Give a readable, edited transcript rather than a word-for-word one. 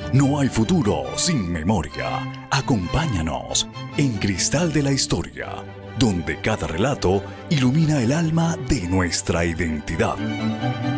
No hay futuro sin memoria. Acompáñanos en Cristal de la Historia, donde cada relato ilumina el alma de nuestra identidad.